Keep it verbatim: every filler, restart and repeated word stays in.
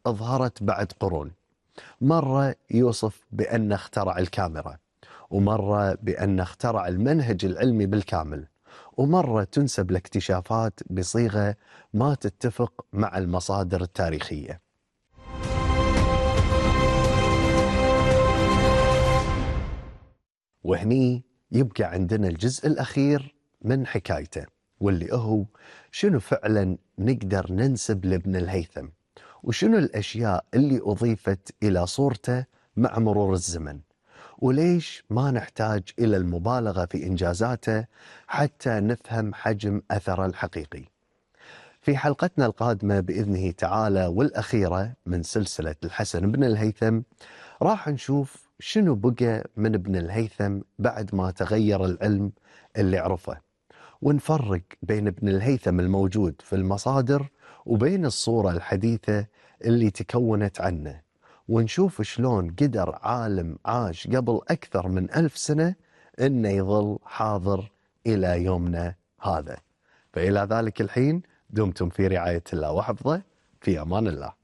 ظهرت بعد قرون. مرة يوصف بأن اخترع الكاميرا، ومرة بأن اخترع المنهج العلمي بالكامل، ومرة تنسب لاكتشافات بصيغة ما تتفق مع المصادر التاريخية. وهني يبقى عندنا الجزء الأخير من حكايته، واللي هو شنو فعلا نقدر ننسب لابن الهيثم، وشنو الأشياء اللي أضيفت إلى صورته مع مرور الزمن، وليش ما نحتاج إلى المبالغة في إنجازاته حتى نفهم حجم أثره الحقيقي. في حلقتنا القادمة بإذنه تعالى والأخيرة من سلسلة الحسن بن الهيثم، راح نشوف شنو بقى من ابن الهيثم بعد ما تغير العلم اللي عرفه، ونفرق بين ابن الهيثم الموجود في المصادر وبين الصورة الحديثة اللي تكونت عنه، ونشوف شلون قدر عالم عاش قبل أكثر من ألف سنة إنه يظل حاضر إلى يومنا هذا. فإلى ذلك الحين دمتم في رعاية الله وحفظه، في أمان الله.